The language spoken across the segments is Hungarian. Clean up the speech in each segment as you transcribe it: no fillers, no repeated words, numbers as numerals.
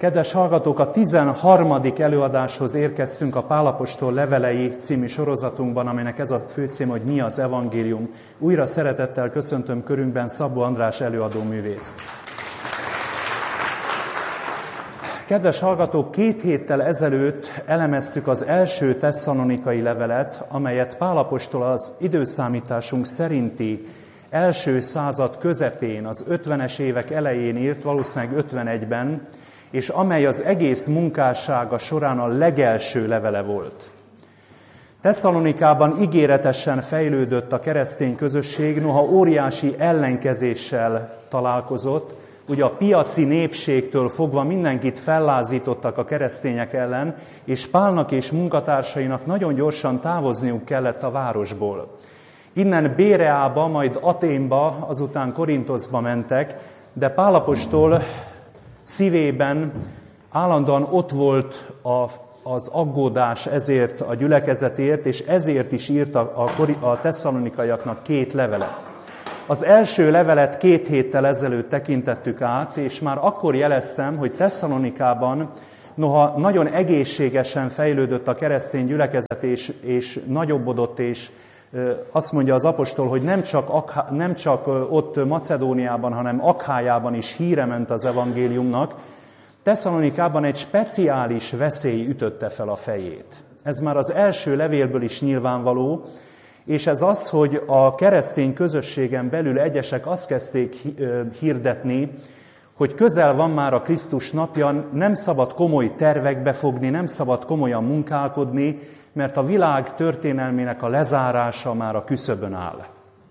Kedves hallgatók, a 13. előadáshoz érkeztünk a Pál apostol levelei című sorozatunkban, amelynek ez a főcím, hogy mi az evangélium. Újra szeretettel köszöntöm körünkben Szabó András előadóművészt. Kedves hallgatók, 2 héttel ezelőtt elemeztük az első tesszalonikai levelet, amelyet Pál apostol az időszámításunk szerinti első század közepén, az 50-es évek elején írt, valószínűleg 51-ben, és amely az egész munkássága során a legelső levele volt. Tesszalonikában ígéretesen fejlődött a keresztény közösség, noha óriási ellenkezéssel találkozott. Ugye a piaci népségtől fogva mindenkit fellázítottak a keresztények ellen, és Pálnak és munkatársainak nagyon gyorsan távozniuk kellett a városból. Innen Béreába, majd Athénba, azután Korinthoszba mentek, de Pál apostol szívében állandóan ott volt az aggódás ezért a gyülekezetért, és ezért is írt a tesszalonikaiaknak 2 levelet. Az első levelet 2 héttel ezelőtt tekintettük át, és már akkor jeleztem, hogy Tesszalonikában, noha nagyon egészségesen fejlődött a keresztény gyülekezet, és nagyobbodott, és azt mondja az apostol, hogy nem csak ott Macedóniában, hanem Akhájában is híre ment az evangéliumnak, Tesszalonikában egy speciális veszély ütötte fel a fejét. Ez már az első levélből is nyilvánvaló, és ez az, hogy a keresztény közösségen belül egyesek azt kezdték hirdetni, hogy közel van már a Krisztus napja, nem szabad komoly tervekbe fogni, nem szabad komolyan munkálkodni, mert a világ történelmének a lezárása már a küszöbön áll.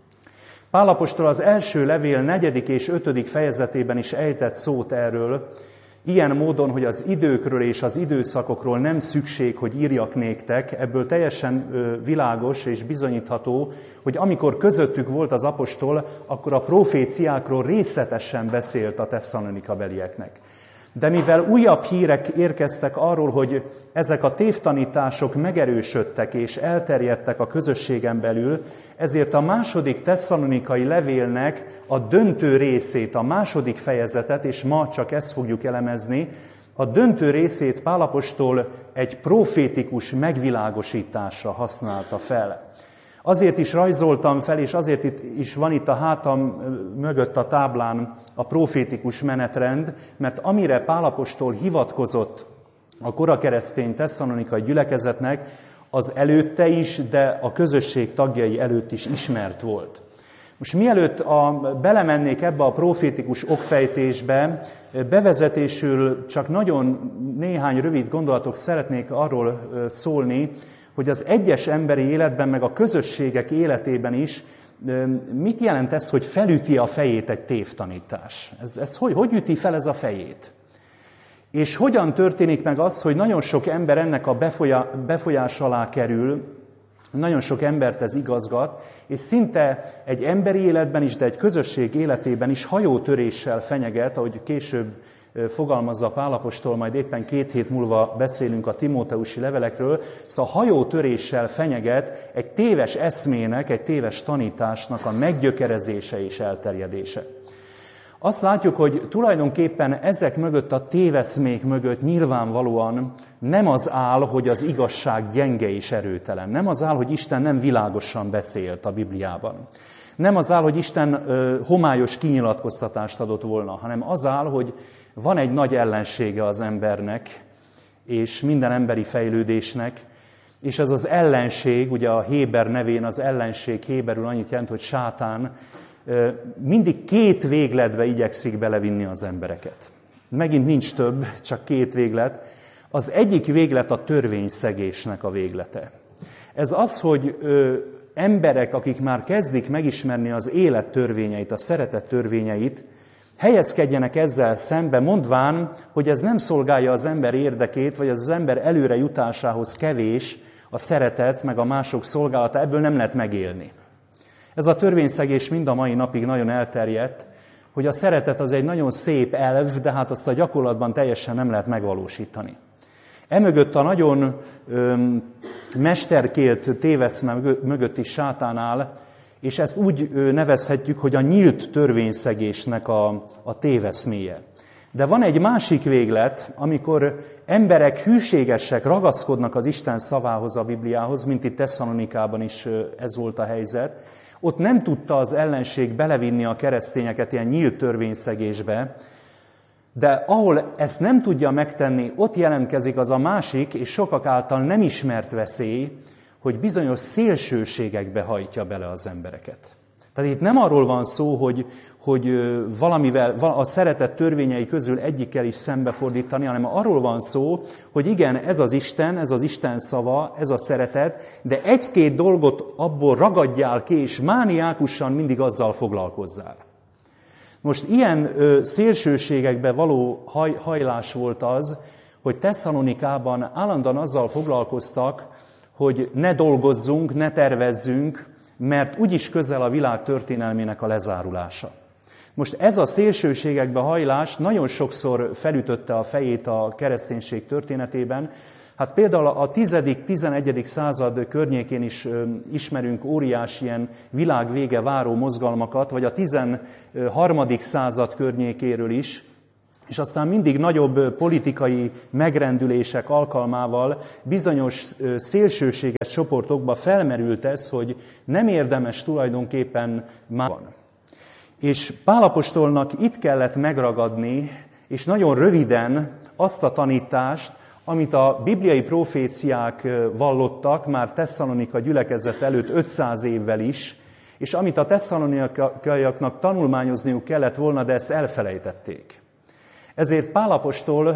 Pál apostol az első levél 4. és 5. fejezetében is ejtett szót erről, ilyen módon, hogy az időkről és az időszakokról nem szükség, hogy írjak néktek, ebből teljesen világos és bizonyítható, hogy amikor közöttük volt az apostol, akkor a proféciákról részletesen beszélt a tesszalonikabelieknek. De mivel újabb hírek érkeztek arról, hogy ezek a tévtanítások megerősödtek és elterjedtek a közösségen belül, ezért a második tesszalonikai levélnek a döntő részét, a második fejezetet, és ma csak ezt fogjuk elemezni, a döntő részét Pál apostol egy profétikus megvilágosításra használta fel. Azért is rajzoltam fel, és azért is van itt a hátam mögött a táblán a profétikus menetrend, mert amire Pál apostol hivatkozott a korakeresztény tesszalonikai gyülekezetnek, az előtte is, de a közösség tagjai előtt is ismert volt. Most mielőtt belemennék ebbe a profétikus okfejtésbe, bevezetésül csak nagyon néhány rövid gondolatot szeretnék arról szólni, hogy az egyes emberi életben, meg a közösségek életében is mit jelent ez, hogy felüti a fejét egy tévtanítás? Ez hogy üti fel ez a fejét? És hogyan történik meg az, hogy nagyon sok ember ennek a befolyás alá kerül, nagyon sok embert ez igazgat, és szinte egy emberi életben is, de egy közösség életében is hajótöréssel fenyeget, ahogy később fogalmazza Pál apostol, majd éppen 2 hét múlva beszélünk a timóteusi levelekről, szóval hajótöréssel fenyeget egy téves eszmének, egy téves tanításnak a meggyökerezése és elterjedése. Azt látjuk, hogy tulajdonképpen ezek mögött, a téveszmék mögött nyilvánvalóan nem az áll, hogy az igazság gyenge és erőtelen. Nem az áll, hogy Isten nem világosan beszélt a Bibliában. Nem az áll, hogy Isten homályos kinyilatkoztatást adott volna, hanem az áll, hogy van egy nagy ellensége az embernek, és minden emberi fejlődésnek, és ez az ellenség, ugye a Héber nevén az ellenség héberül annyit jelent, hogy sátán, mindig 2 végletbe igyekszik belevinni az embereket. Megint nincs több, csak 2 véglet. Az egyik véglet a törvényszegésnek a véglete. Ez az, hogy emberek, akik már kezdik megismerni az élet törvényeit, a szeretet törvényeit, helyezkedjenek ezzel szembe, mondván, hogy ez nem szolgálja az ember érdekét, vagy az ember előre jutásához kevés a szeretet, meg a mások szolgálata, ebből nem lehet megélni. Ez a törvényszegés mind a mai napig nagyon elterjedt, hogy a szeretet az egy nagyon szép elv, de hát azt a gyakorlatban teljesen nem lehet megvalósítani. Emögött a nagyon mesterkélt téveszme mögött is sátán áll, és ezt úgy nevezhetjük, hogy a nyílt törvényszegésnek a téveszméje. De van egy másik véglet, amikor emberek hűségesek, ragaszkodnak az Isten szavához, a Bibliához, mint itt Tesszalonikában is ez volt a helyzet. Ott nem tudta az ellenség belevinni a keresztényeket ilyen nyílt törvényszegésbe, de ahol ezt nem tudja megtenni, ott jelentkezik az a másik, és sokak által nem ismert veszély, hogy bizonyos szélsőségekbe hajtja bele az embereket. Tehát itt nem arról van szó, hogy valamivel a szeretet törvényei közül egyikkel is szembefordítani, hanem arról van szó, hogy igen, ez az Isten szava, ez a szeretet, de egy-két dolgot abból ragadjál ki, és mániákusan mindig azzal foglalkozzál. Most ilyen szélsőségekbe való hajlás volt az, hogy Tesszalonikában állandóan azzal foglalkoztak, hogy ne dolgozzunk, ne tervezzünk, mert úgyis közel a világ történelmének a lezárulása. Most ez a szélsőségekbe hajlás nagyon sokszor felütötte a fejét a kereszténység történetében. Hát például a 10.-11. század környékén is ismerünk óriási ilyen világvége váró mozgalmakat, vagy a 13. század környékéről is, és aztán mindig nagyobb politikai megrendülések alkalmával bizonyos szélsőséges csoportokba felmerült ez, hogy nem érdemes tulajdonképpen már van. És Pál apostolnak itt kellett megragadni, és nagyon röviden azt a tanítást, amit a bibliai proféciák vallottak már Tesszalonika gyülekezet előtt 500 évvel is, és amit a tesszalonikaiaknak tanulmányozniuk kellett volna, de ezt elfelejtették. Ezért Pál apostol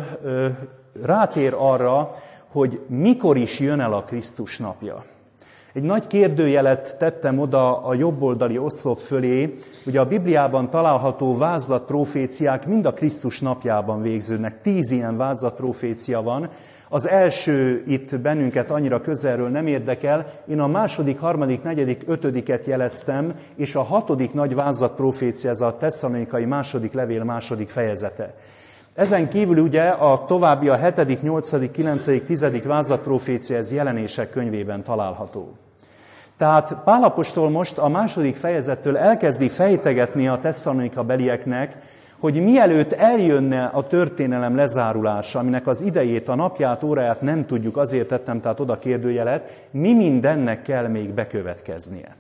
rátér arra, hogy mikor is jön el a Krisztus napja. Egy nagy kérdőjelet tettem oda a jobboldali oszlop fölé, ugye a Bibliában található vázlatproféciák mind a Krisztus napjában végződnek. 10 ilyen vázlatprofécia van. Az első itt bennünket annyira közelről nem érdekel. Én a 2., 3., 4., 5. jeleztem, és a 6. nagy vázlatprofécia, ez a Tesszalonikai második levél második fejezete. Ezen kívül ugye a további a 7., 8., 9., 10. vázlatprofécia, ez Jelenések könyvében található. Tehát Pál apostol most a 2. fejezettől elkezdi fejtegetni a Tesszalonika belieknek, hogy mielőtt eljönne a történelem lezárulása, aminek az idejét, a napját, óráját nem tudjuk, azért tettem tehát oda kérdőjelet, mi mindennek kell még bekövetkeznie.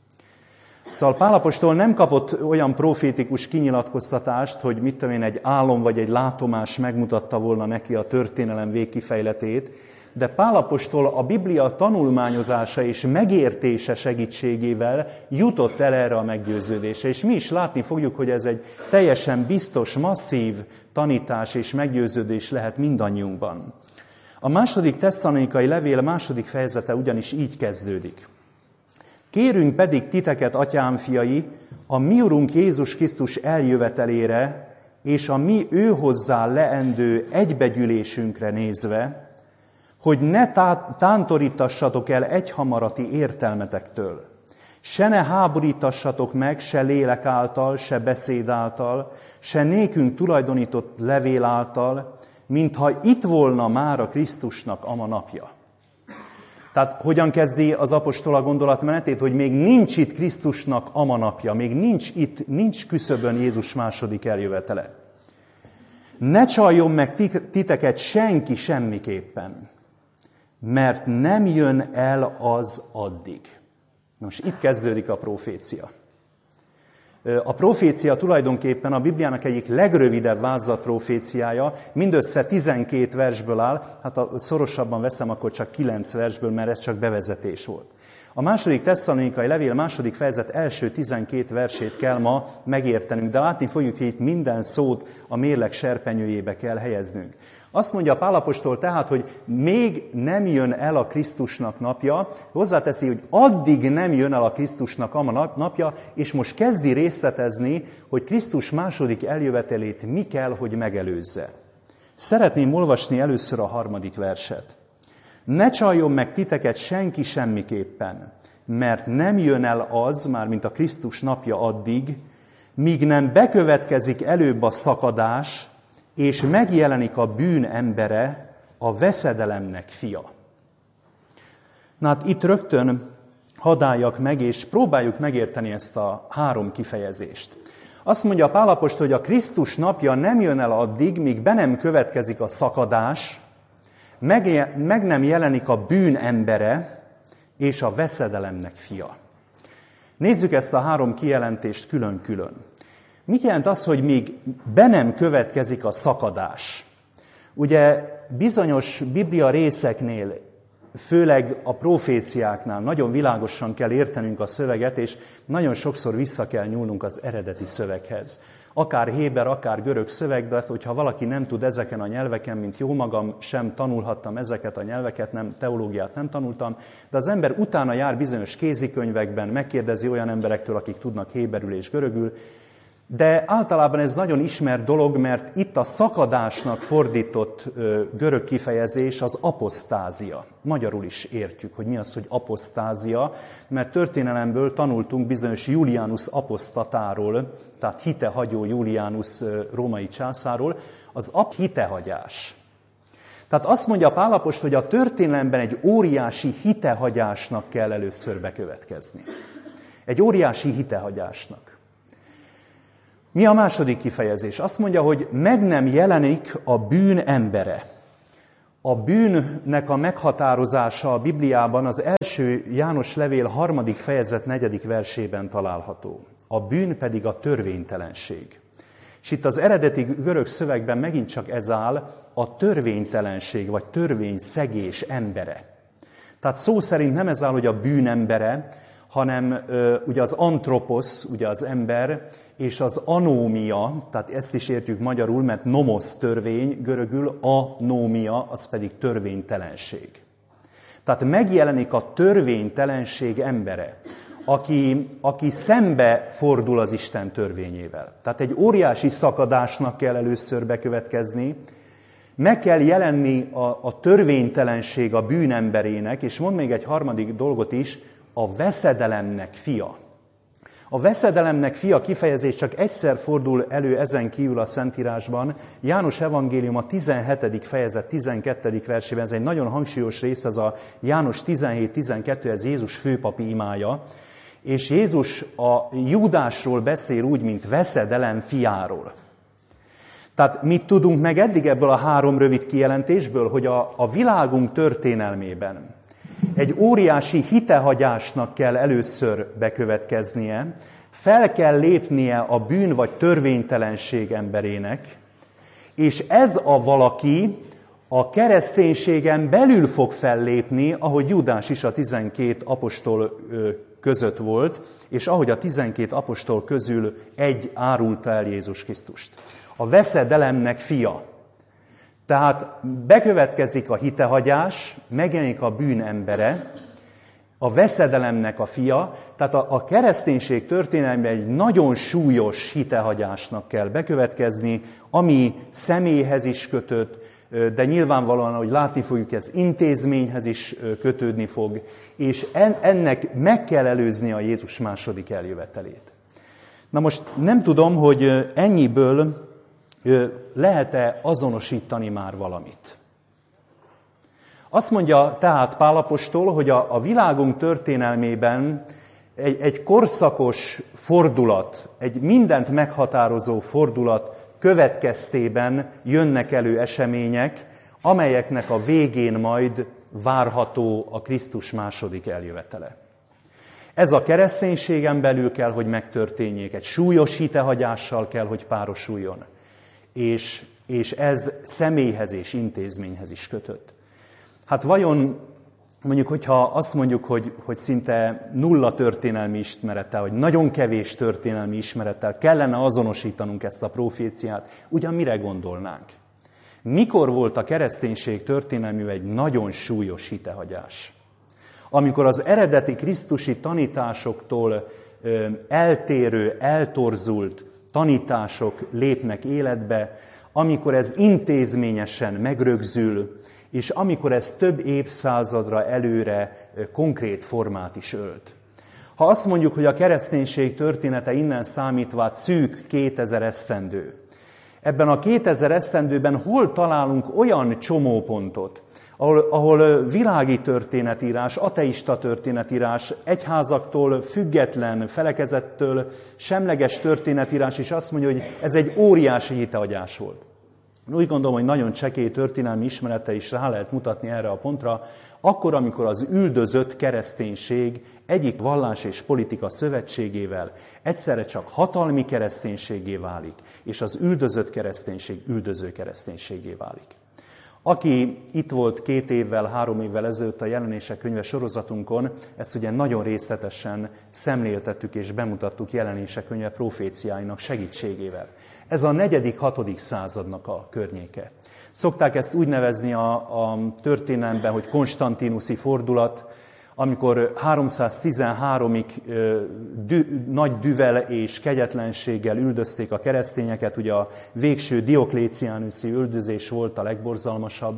Szóval Pál apostol nem kapott olyan profétikus kinyilatkoztatást, hogy mit tudom én, egy álom vagy egy látomás megmutatta volna neki a történelem végkifejletét, de Pál apostol a Biblia tanulmányozása és megértése segítségével jutott el erre a meggyőződésre. És mi is látni fogjuk, hogy ez egy teljesen biztos, masszív tanítás és meggyőződés lehet mindannyiunkban. A 2. tesszalonikai levél 2. fejezete ugyanis így kezdődik. Kérünk pedig titeket, atyám fiai, a mi Urunk Jézus Krisztus eljövetelére és a mi őhozzá leendő egybegyűlésünkre nézve, hogy ne tántorítassatok el egyhamarati értelmetektől, se ne háborítassatok meg, se lélek által, se beszéd által, se nékünk tulajdonított levél által, mintha itt volna már a Krisztusnak ama napja. Tehát hogyan kezdi az apostol a gondolatmenetét, hogy még nincs itt Krisztusnak ama napja, még nincs küszöbön Jézus második eljövetele. Ne csaljon meg titeket senki semmiképpen, mert nem jön el az addig. Most itt kezdődik a profécia. A profécia tulajdonképpen a Bibliának egyik legrövidebb vázlatproféciája, mindössze 12 versből áll, hát ha szorosabban veszem, akkor csak 9 versből, mert ez csak bevezetés volt. A 2. tesszalonikai levél 2. fejezet első 12 versét kell ma megértenünk, de látni fogjuk, hogy itt minden szót a mérleg serpenyőjébe kell helyeznünk. Azt mondja Pál apostol tehát, hogy még nem jön el a Krisztusnak napja, hozzáteszi, hogy addig nem jön el a Krisztusnak a napja, és most kezdi részletezni, hogy Krisztus második eljövetelét mi kell, hogy megelőzze. Szeretném olvasni először a 3. verset. Ne csaljon meg titeket senki semmiképpen, mert nem jön el az, mármint a Krisztus napja addig, míg nem bekövetkezik előbb a szakadás, és megjelenik a bűn embere, a veszedelemnek fia. Na hát itt rögtön hadd álljak meg, és próbáljuk megérteni ezt a 3 kifejezést. Azt mondja Pál apostol, hogy a Krisztus napja nem jön el addig, míg be nem következik a szakadás, meg nem jelenik a bűn embere és a veszedelemnek fia. Nézzük ezt a 3 kijelentést külön-külön. Mit jelent az, hogy még be nem következik a szakadás? Ugye bizonyos Biblia részeknél, főleg a proféciáknál nagyon világosan kell értenünk a szöveget, és nagyon sokszor vissza kell nyúlnunk az eredeti szöveghez. Akár héber, akár görög szövegben, hogyha valaki nem tud ezeken a nyelveken, mint jó magam, sem tanulhattam ezeket a nyelveket, teológiát nem tanultam, de az ember utána jár bizonyos kézikönyvekben, megkérdezi olyan emberektől, akik tudnak héberül és görögül, de általában ez nagyon ismert dolog, mert itt a szakadásnak fordított görög kifejezés az apostázia. Magyarul is értjük, hogy mi az, hogy apostázia, mert történelemből tanultunk bizonyos Julianus apostatáról, tehát hitehagyó Julianus római császáról, az hitehagyás. Tehát azt mondja Pál apostol, hogy a történelemben egy óriási hitehagyásnak kell először bekövetkezni. Egy óriási hitehagyásnak. Mi a második kifejezés? Azt mondja, hogy meg nem jelenik a bűn embere. A bűnnek a meghatározása a Bibliában az első János levél 3. fejezet 4. versében található. A bűn pedig a törvénytelenség. És itt az eredeti görög szövegben megint csak ez áll, a törvénytelenség vagy törvényszegés embere. Tehát szó szerint nem ez áll, hogy a bűn embere, hanem ugye az antroposz, ugye az ember, és az anómia, tehát ezt is értjük magyarul, mert nomos törvény, görögül anómia, az pedig törvénytelenség. Tehát megjelenik a törvénytelenség embere, aki szembe fordul az Isten törvényével. Tehát egy óriási szakadásnak kell először bekövetkezni, meg kell jelenni a törvénytelenség a bűnemberének, és mond még egy harmadik dolgot is, a veszedelemnek fia. A veszedelemnek fia kifejezés csak egyszer fordul elő ezen kívül a Szentírásban. János evangélium a 17. fejezet 12. versében, ez egy nagyon hangsúlyos rész, ez a János 17-12, ez Jézus főpapi imája. És Jézus a Júdásról beszél úgy, mint veszedelem fiáról. Tehát mit tudunk meg eddig ebből a 3 rövid kijelentésből, hogy a világunk történelmében egy óriási hitehagyásnak kell először bekövetkeznie, fel kell lépnie a bűn vagy törvénytelenség emberének, és ez a valaki a kereszténységen belül fog fellépni, ahogy Júdás is a 12 apostol között volt, és ahogy a 12 apostol közül egy árulta el Jézus Krisztust. A veszedelemnek fia. Tehát bekövetkezik a hitehagyás, megjelenik a bűn embere, a veszedelemnek a fia, tehát a kereszténység történelmében egy nagyon súlyos hitehagyásnak kell bekövetkezni, ami személyhez is kötött, de nyilvánvalóan, ahogy látni fogjuk, ez intézményhez is kötődni fog, és ennek meg kell előzni a Jézus második eljövetelét. Na most nem tudom, hogy ennyiből lehet-e azonosítani már valamit. Azt mondja tehát Pál apostol, hogy a világunk történelmében egy korszakos fordulat, egy mindent meghatározó fordulat következtében jönnek elő események, amelyeknek a végén majd várható a Krisztus második eljövetele. Ez a kereszténységen belül kell, hogy megtörténjék, egy súlyos hitehagyással kell, hogy párosuljon. És ez személyhez és intézményhez is kötött. Hát vajon, mondjuk, hogyha azt mondjuk, hogy szinte nulla történelmi ismerettel, vagy nagyon kevés történelmi ismerettel kellene azonosítanunk ezt a proféciát, ugyan mire gondolnánk? Mikor volt a kereszténység történelmében egy nagyon súlyos hitehagyás? Amikor az eredeti krisztusi tanításoktól eltérő, eltorzult tanítások lépnek életbe, amikor ez intézményesen megrögzül, és amikor ez több évszázadra előre konkrét formát is ölt. Ha azt mondjuk, hogy a kereszténység története innen számítva szűk 2000 esztendő, ebben a 2000 esztendőben hol találunk olyan csomópontot, ahol világi történetírás, ateista történetírás, egyházaktól független, felekezettől semleges történetírás is azt mondja, hogy ez egy óriási hitehagyás volt. Úgy gondolom, hogy nagyon csekély történelmi ismerete is rá lehet mutatni erre a pontra, akkor, amikor az üldözött kereszténység egyik vallás és politika szövetségével egyszerre csak hatalmi kereszténységé válik, és az üldözött kereszténység üldöző kereszténységé válik. Aki itt volt 2 évvel, 3 évvel ezelőtt a Jelenések könyve sorozatunkon, ezt ugye nagyon részletesen szemléltettük és bemutattuk Jelenések könyve proféciáinak segítségével. Ez a 4.-6. századnak a környéke. Szokták ezt úgy nevezni a történelemben, hogy konstantinuszi fordulat, amikor 313-ig nagy düvel és kegyetlenséggel üldözték a keresztényeket, ugye a végső Diokléciánuszi üldözés volt a legborzalmasabb.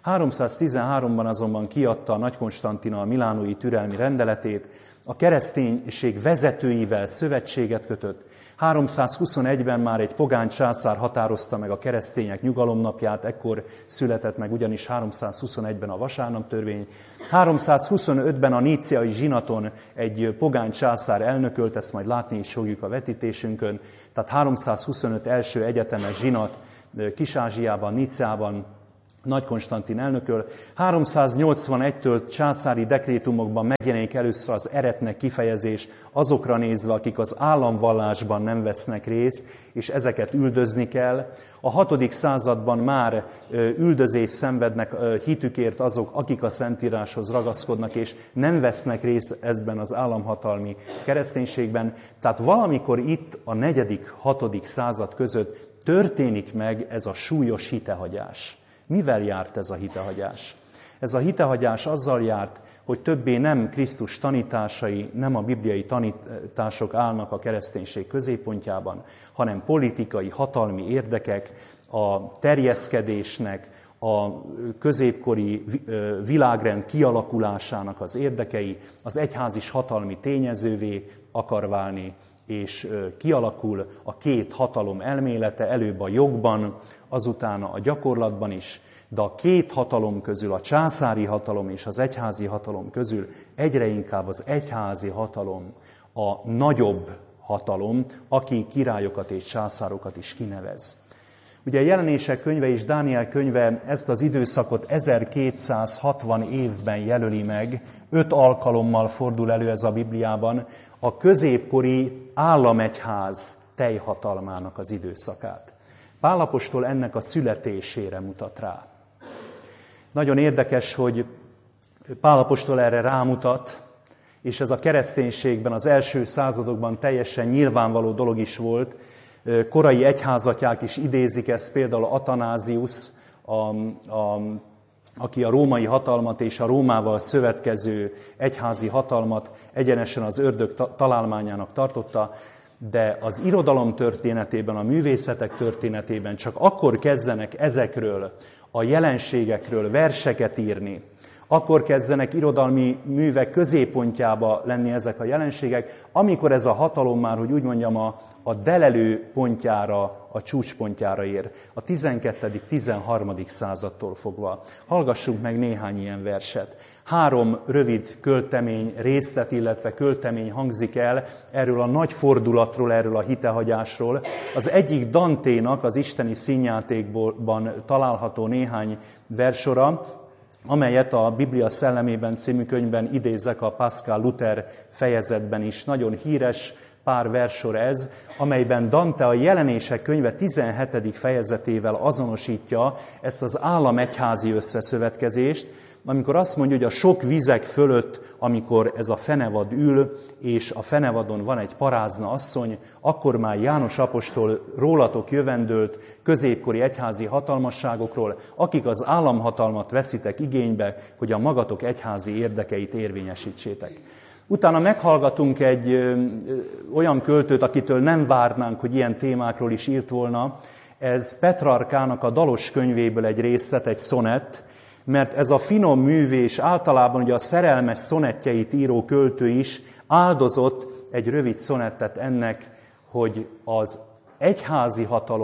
313-ban azonban kiadta a Nagy Konstantina a milánói türelmi rendeletét, a kereszténység vezetőivel szövetséget kötött. 321-ben már egy pogány császár határozta meg a keresztények nyugalomnapját, ekkor született meg ugyanis 321-ben a vasárnaptörvény. 325-ben a níciai zsinaton egy pogány császár elnökölt, ezt majd látni is fogjuk a vetítésünkön. Tehát 325 első egyetemes zsinat Kis-Ázsiában, Nicában, Nagy Konstantin elnököl. 381-től császári dekrétumokban megjelenik először az eretnek kifejezés azokra nézve, akik az államvallásban nem vesznek részt, és ezeket üldözni kell. A 6. században már üldözést szenvednek hitükért azok, akik a Szentíráshoz ragaszkodnak, és nem vesznek részt ebben az államhatalmi kereszténységben. Tehát valamikor itt a 4.-6. század között történik meg ez a súlyos hitehagyás. Mivel járt ez a hitehagyás? Ez a hitehagyás azzal járt, hogy többé nem Krisztus tanításai, nem a bibliai tanítások állnak a kereszténység középpontjában, hanem politikai, hatalmi érdekek, a terjeszkedésnek, a középkori világrend kialakulásának az érdekei, az egyház is hatalmi tényezővé akar válni, és kialakul a 2 hatalom elmélete, előbb a jogban, azután a gyakorlatban is, de a 2 hatalom közül, a császári hatalom és az egyházi hatalom közül egyre inkább az egyházi hatalom a nagyobb hatalom, aki királyokat és császárokat is kinevez. Ugye a Jelenések könyve és Dániel könyve ezt az időszakot 1260 évben jelöli meg, 5 alkalommal fordul elő ez a Bibliában, a középkori államegyház teljhatalmának az időszakát. Pál apostol ennek a születésére mutat rá. Nagyon érdekes, hogy Pál apostol erre rámutat, és ez a kereszténységben az első századokban teljesen nyilvánvaló dolog is volt. Korai egyházatyák is idézik ezt, például Atanázius, aki a római hatalmat és a Rómával szövetkező egyházi hatalmat egyenesen az ördög találmányának tartotta, de az irodalom történetében, a művészetek történetében csak akkor kezdenek ezekről a jelenségekről verseket írni, akkor kezdenek irodalmi művek középpontjába lenni ezek a jelenségek, amikor ez a hatalom már, hogy úgy mondjam, a delelő pontjára, a csúcspontjára ér. A 12.-13. századtól fogva. Hallgassunk meg néhány ilyen verset. 3 rövid költemény részlet, illetve költemény hangzik el erről a nagy fordulatról, erről a hitehagyásról. Az egyik Danténak az isteni színjátékban található néhány versora, amelyet a Biblia szellemében című könyvben idézek a Pascal Luther fejezetben is. Nagyon híres pár versor ez, amelyben Dante a Jelenések könyve 17. fejezetével azonosítja ezt az államegyházi összeszövetkezést, amikor azt mondja, hogy a sok vizek fölött, amikor ez a fenevad ül, és a fenevadon van egy parázna asszony, akkor már János apostol rólatok jövendőlt középkori egyházi hatalmasságokról, akik az államhatalmat veszitek igénybe, hogy a magatok egyházi érdekeit érvényesítsétek. Utána meghallgatunk egy olyan költőt, akitől nem várnánk, hogy ilyen témákról is írt volna. Ez Petrarkának a Dalos könyvéből egy részlet, egy szonett, mert ez a finom művés, általában ugye a szerelmes szonettjeit író költő is áldozott egy rövid szonettet ennek, hogy az egyházi hatalom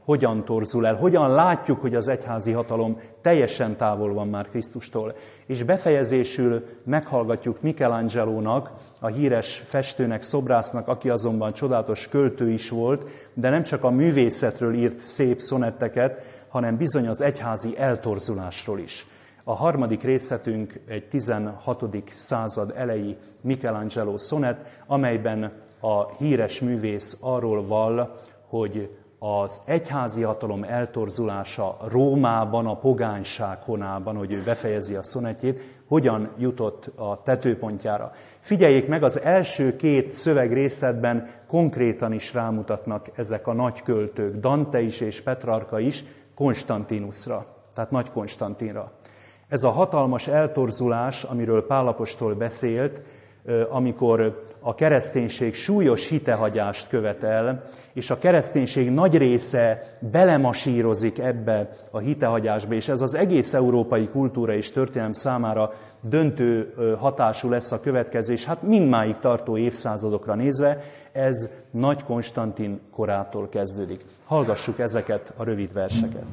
hogyan torzul el, hogyan látjuk, hogy az egyházi hatalom teljesen távol van már Krisztustól. És befejezésül meghallgatjuk Michelangelónak, a híres festőnek, szobrásznak, aki azonban csodálatos költő is volt, de nem csak a művészetről írt szép szonetteket, hanem bizony az egyházi eltorzulásról is. A harmadik részletünk egy 16. század elejé Michelangelo szonett, amelyben a híres művész arról vall, hogy az egyházi hatalom eltorzulása Rómában, a pogányság honában, hogy ő befejezi a szonetjét, hogyan jutott a tetőpontjára. Figyeljék meg, az első két szövegrészletben konkrétan is rámutatnak ezek a nagy költők, Dante is és Petrarka is, Konstantinusra, tehát Nagy Konstantinra. Ez a hatalmas eltorzulás, amiről Pál apostol beszélt, amikor a kereszténység súlyos hitehagyást követel, és a kereszténység nagy része belemasírozik ebbe a hitehagyásba, és ez az egész európai kultúra és történelem számára döntő hatású lesz a következő, és hát mindmáig tartó évszázadokra nézve, ez Nagy Konstantin korától kezdődik. Hallgassuk ezeket a rövid verseket.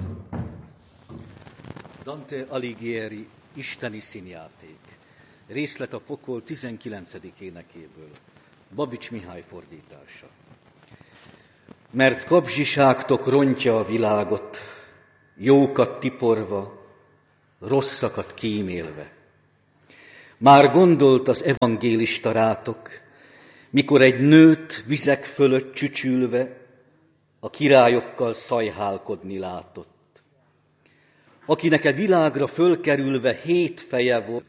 Dante Alighieri, Isteni színjáték. Részlet a pokol 19. énekéből. Babics Mihály fordítása. Mert kapzsiságtok rontja a világot, jókat tiporva, rosszakat kímélve. Már gondolt az evangélista rátok, mikor egy nőt vizek fölött csücsülve a királyokkal szajhálkodni látott. Akinek e világra fölkerülve 7 feje volt.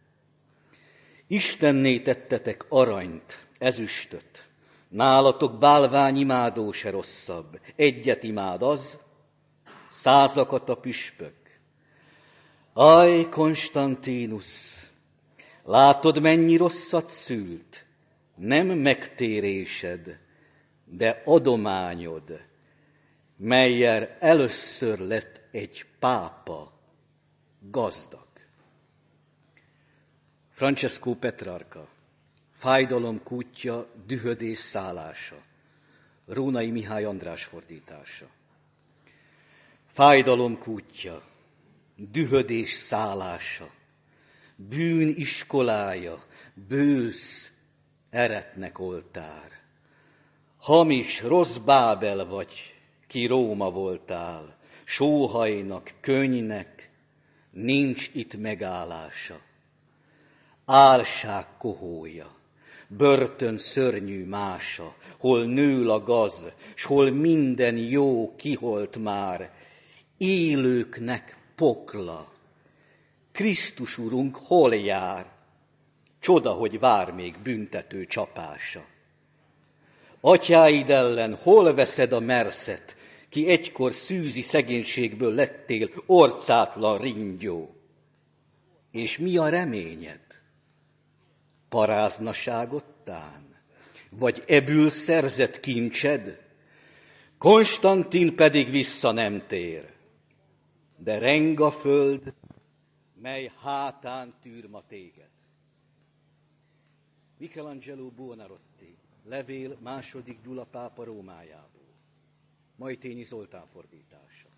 Istenné tettetek aranyt, ezüstöt, nálatok bálványimádó se rosszabb. Egyet imád az, 100-akat a püspök. Aj, Konstantinus, látod, mennyi rosszat szült, nem megtérésed, de adományod, mellyel először lett egy pápa gazdag. Francesco Petrarca, Fájdalom kútja, dühödés szállása. Rónai Mihály András fordítása. Fájdalom kútja, dühödés szállása, bűn iskolája, bősz, eretnek oltár. Hamis, rossz Bábel vagy, ki Róma voltál, sóhajnak, könnynek, nincs itt megállása. Álság kohója, börtön szörnyű mása, hol nől a gaz, s hol minden jó kiholt már, élőknek pokla. Krisztus Urunk hol jár? Csoda, hogy vár még büntető csapása. Atyáid ellen hol veszed a merszet, ki egykor szűzi szegénységből lettél orcátlan ringyó? És mi a reményed? Paráznaságottán? Vagy ebből szerzett kincsed? Konstantin pedig vissza nem tér, de reng a föld, mely hátán tűr ma téged. Michelangelo Buonarroti, levél II. Gyula pápa Rómájából. Majtényi Zoltán fordítása.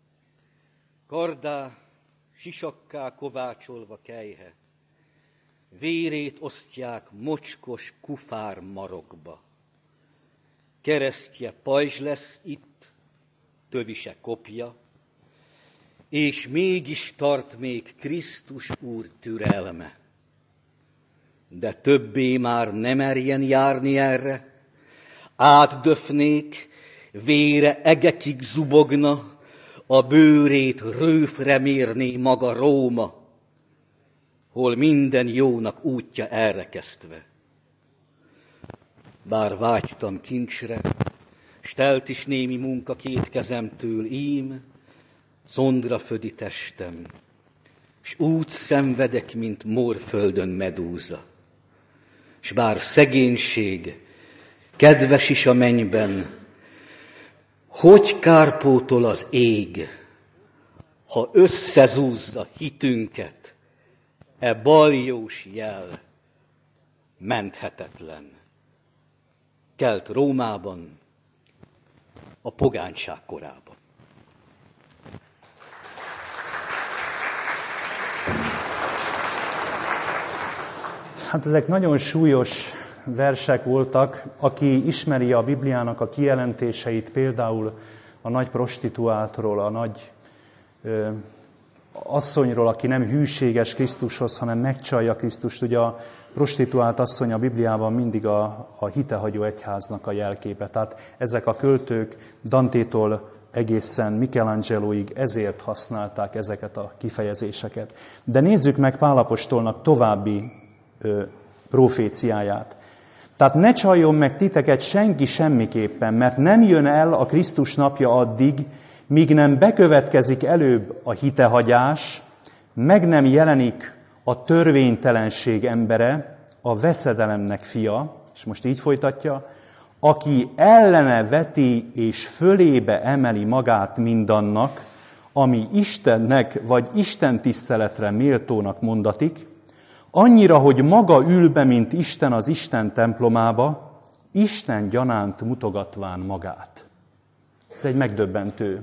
Kardá, sisakká kovácsolva kelyhe, vérét osztják mocskos kufár marokba. Keresztje pajzs lesz itt, tövise kopja, és mégis tart még Krisztus Úr türelme. De többé már nem merjen járni erre, átdöfnék, vére egekig zubogna, a bőrét rőfre mérné maga Róma, hol minden jónak útja elrekesztve. Bár vágytam kincsre, s telt is némi munka 2 kezemtől, ím, szondra födi testem, s úgy szenvedek, mint Mórföldön medúza. S bár szegénység, kedves is a mennyben, hogy kárpótol az ég, ha összezúzza hitünket, e baljós jel menthetetlen. Kelt Rómában, a pogányság korában. Hát ezek nagyon súlyos versek voltak. Aki ismeri a Bibliának a kijelentéseit, például a nagy prostituáltról, a nagy asszonyról, aki nem hűséges Krisztushoz, hanem megcsalja Krisztust. Ugye a prostituált asszony a Bibliában mindig a hitehagyó egyháznak a jelképe. Tehát ezek a költők Dantétól egészen Michelangeloig ezért használták ezeket a kifejezéseket. De nézzük meg Pál apostolnak további proféciáját. Tehát ne csaljon meg titeket senki semmiképpen, mert nem jön el a Krisztus napja addig, míg nem bekövetkezik előbb a hitehagyás, meg nem jelenik a törvénytelenség embere, a veszedelemnek fia, és most így folytatja, aki ellene veti és fölébe emeli magát mindannak, ami Istennek vagy Isten tiszteletre méltónak mondatik, annyira, hogy maga ül be, mint Isten az Isten templomába, Isten gyanánt mutogatván magát. Ez egy megdöbbentő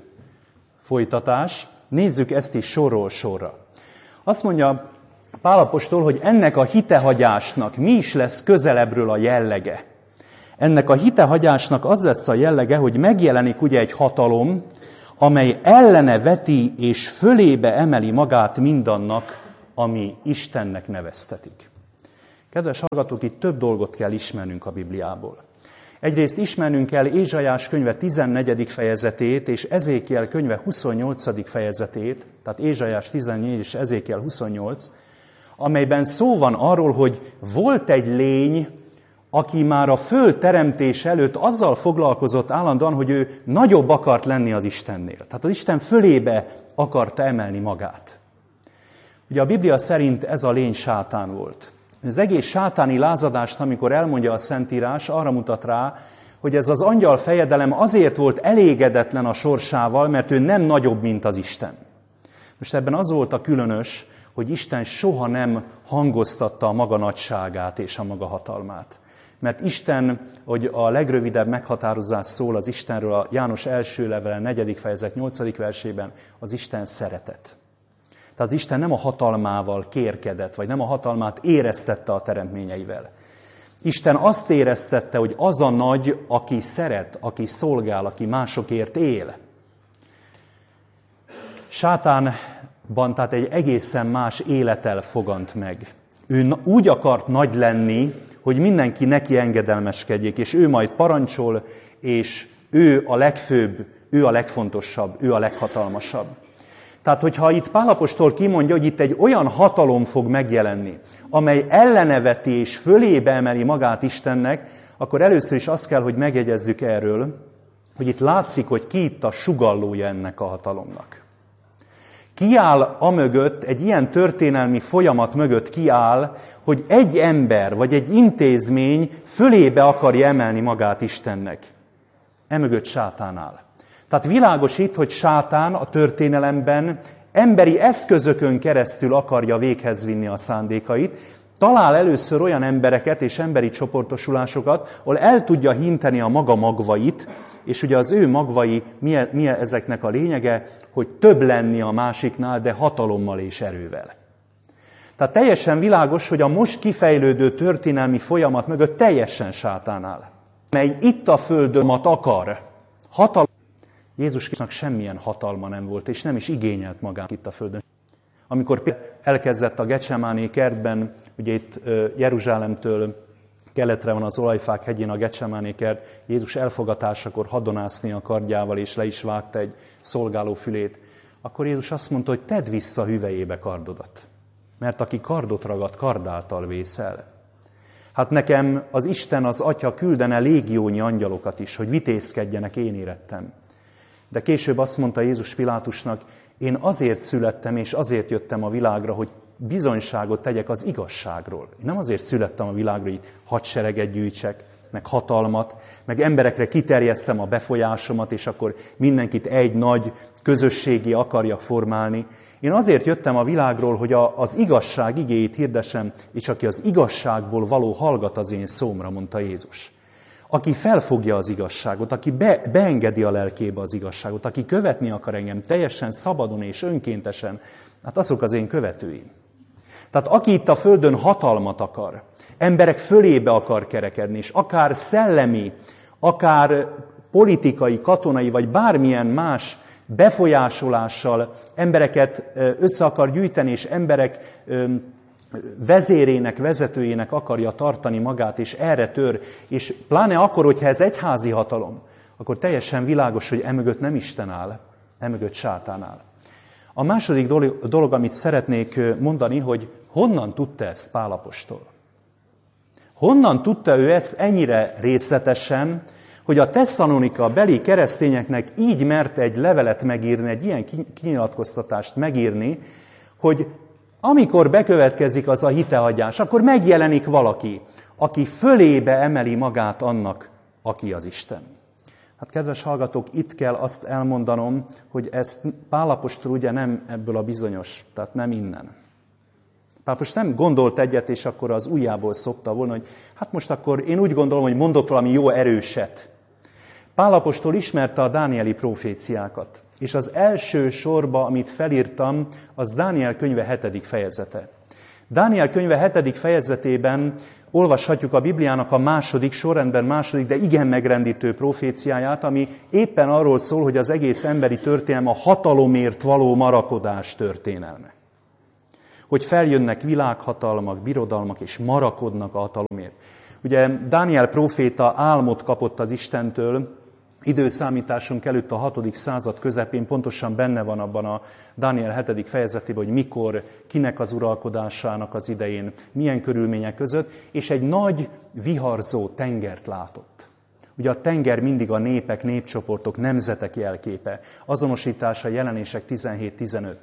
folytatás. Nézzük ezt is sorról sorra. Azt mondja Pál apostol, hogy ennek a hitehagyásnak mi is lesz közelebbről a jellege. Ennek a hitehagyásnak az lesz a jellege, hogy megjelenik ugye egy hatalom, amely ellene veti és fölébe emeli magát mindannak, ami Istennek neveztetik. Kedves hallgatók, itt több dolgot kell ismernünk a Bibliából. Egyrészt ismernünk kell Ézsaiás könyve 14. fejezetét és Ezékiel könyve 28. fejezetét, tehát Ézsaiás 14 és Ezékiel 28, amelyben szó van arról, hogy volt egy lény, aki már a föld teremtés előtt azzal foglalkozott állandóan, hogy ő nagyobb akart lenni az Istennél. Tehát az Isten fölébe akarta emelni magát. Ugye a Biblia szerint ez a lény sátán volt. Az egész sátáni lázadást, amikor elmondja a Szentírás, arra mutat rá, hogy ez az angyal fejedelem azért volt elégedetlen a sorsával, mert ő nem nagyobb, mint az Isten. Most ebben az volt a különös, hogy Isten soha nem hangoztatta a maga nagyságát és a maga hatalmát. Mert Isten, hogy a legrövidebb meghatározás szól az Istenről a János első levele 4. fejezet 8. versében, az Isten szeretet. Tehát az Isten nem a hatalmával kérkedett, vagy nem a hatalmát éreztette a teremtményeivel. Isten azt éreztette, hogy az a nagy, aki szeret, aki szolgál, aki másokért él. Sátánban tehát egy egészen más életel fogant meg. Ő úgy akart nagy lenni, hogy mindenki neki engedelmeskedjék, és ő majd parancsol, és ő a legfőbb, ő a legfontosabb, ő a leghatalmasabb. Tehát, hogyha itt Pál apostol kimondja, hogy itt egy olyan hatalom fog megjelenni, amely elleneveti és fölébe emeli magát Istennek, akkor először is azt kell, hogy megjegyezzük erről, hogy itt látszik, hogy ki itt a sugallója ennek a hatalomnak. Kiáll amögött, egy ilyen történelmi folyamat mögött kiáll, hogy egy ember vagy egy intézmény fölébe akarja emelni magát Istennek. Emögött sátán áll. Tehát világos itt, hogy sátán a történelemben emberi eszközökön keresztül akarja véghez vinni a szándékait, talál először olyan embereket és emberi csoportosulásokat, ahol el tudja hinteni a maga magvait, és ugye az ő magvai, mi ezeknek a lényege, hogy több lenni a másiknál, de hatalommal és erővel. Tehát teljesen világos, hogy a most kifejlődő történelmi folyamat mögött teljesen sátán áll, mely itt a földön akar. Jézus Krisztusnak semmilyen hatalma nem volt, és nem is igényelt magát itt a földön. Amikor elkezdett a Getsemáné kertben, ugye itt Jeruzsálemtől keletre van az Olajfák hegyén a Getsemáné kert, Jézus elfogatásakor hadonászni a kardjával, és le is vágta egy szolgáló fülét, akkor Jézus azt mondta, hogy tedd vissza hüvelyébe kardodat. Mert aki kardot ragad, kardáltal vészel. Hát nekem az Isten, az Atya küldene légiónyi angyalokat is, hogy vitézkedjenek, én érettem. De később azt mondta Jézus Pilátusnak, én azért születtem és azért jöttem a világra, hogy bizonyságot tegyek az igazságról. Én nem azért születtem a világra, hogy hadsereget gyűjtsek, meg hatalmat, meg emberekre kiterjesszem a befolyásomat, és akkor mindenkit egy nagy közösségi akarjak formálni. Én azért jöttem a világról, hogy az igazság igéjét hirdessem, és aki az igazságból való hallgat az én szómra, mondta Jézus. Aki felfogja az igazságot, aki beengedi a lelkébe az igazságot, aki követni akar engem teljesen szabadon és önkéntesen, hát azok az én követőim. Tehát aki itt a földön hatalmat akar, emberek fölébe akar kerekedni, és akár szellemi, akár politikai, katonai, vagy bármilyen más befolyásolással embereket össze akar gyűjteni, és emberek vezérének, vezetőjének akarja tartani magát, és erre tör. És pláne akkor, hogyha ez egyházi hatalom, akkor teljesen világos, hogy emögött nem Isten áll, emögött sátán áll. A második dolog, amit szeretnék mondani, hogy honnan tudta ezt Pál apostol? Honnan tudta ő ezt ennyire részletesen, hogy a Tesszalonika beli keresztényeknek így mert egy levelet megírni, egy ilyen kinyilatkoztatást megírni, hogy amikor bekövetkezik az a hitehagyás, akkor megjelenik valaki, aki fölébe emeli magát annak, aki az Isten. Hát kedves hallgatók, itt kell azt elmondanom, hogy ezt Pál apostol ugye nem ebből a bizonyos, tehát nem innen. Pál apostol nem gondolt egyet, és akkor az ujjából szopta volna, hogy hát most akkor én úgy gondolom, hogy mondok valami jó erőset. Pál apostol ismerte a dánieli proféciákat, és az első sorba, amit felírtam, az Dániel könyve 7. fejezete. Dániel könyve 7. fejezetében olvashatjuk a Bibliának a sorrendben második, de igen megrendítő proféciáját, ami éppen arról szól, hogy az egész emberi történelem a hatalomért való marakodás történelme. Hogy feljönnek világhatalmak, birodalmak, és marakodnak a hatalomért. Ugye Dániel próféta álmot kapott az Istentől, időszámításunk előtt a 6. század közepén, pontosan benne van abban a Dániel 7. fejezetében, hogy mikor, kinek az uralkodásának az idején, milyen körülmények között, és egy nagy viharzó tengert látott. Ugye a tenger mindig a népek, népcsoportok, nemzetek jelképe. Azonosítása Jelenések 17-15.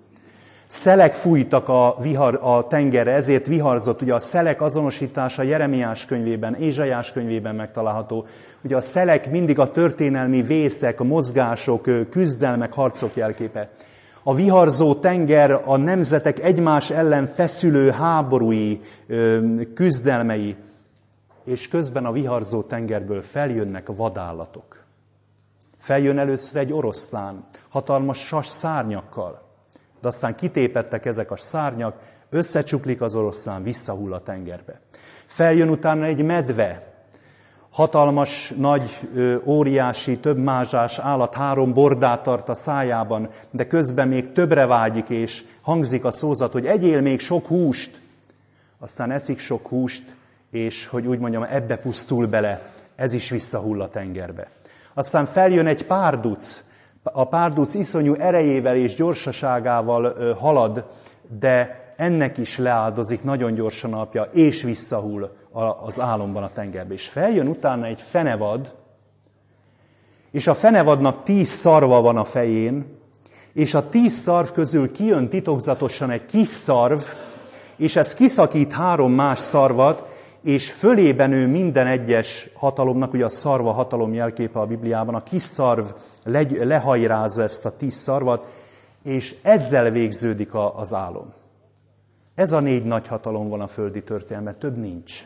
Szelek fújtak a tengerre, ezért viharzott. Ugye a szelek azonosítása Jeremiás könyvében, Ézsaiás könyvében megtalálható. Ugye a szelek mindig a történelmi vészek, a mozgások, küzdelmek, harcok jelképe. A viharzó tenger a nemzetek egymás ellen feszülő háborúi, küzdelmei, és közben a viharzó tengerből feljönnek vadállatok. Feljön először egy oroszlán, hatalmas sas szárnyakkal. De aztán kitépettek ezek a szárnyak, összecsuklik az oroszlán, visszahull a tengerbe. Feljön utána egy medve, hatalmas, nagy, óriási, több mázsás állat, 3 bordát tart a szájában, de közben még többre vágyik, és hangzik a szózat, hogy egyél még sok húst. Aztán eszik sok húst, és, hogy úgy mondjam, ebbe pusztul bele, ez is visszahull a tengerbe. Aztán feljön egy párduc. A párduc iszonyú erejével és gyorsaságával halad, de ennek is leáldozik nagyon gyorsan apja, és visszahull az álomban a tengerbe. És feljön utána egy fenevad, és a fenevadnak 10 szarva van a fején, és a 10 szarv közül kijön titokzatosan egy kis szarv, és ez kiszakít 3 más szarvat, és fölébe nő minden egyes hatalomnak, ugye a szarva hatalom jelképe a Bibliában, a kis szarv lehajrázza ezt a 10 szarvat, és ezzel végződik az álom. Ez a 4 nagy hatalom van a földi történelmen, több nincs.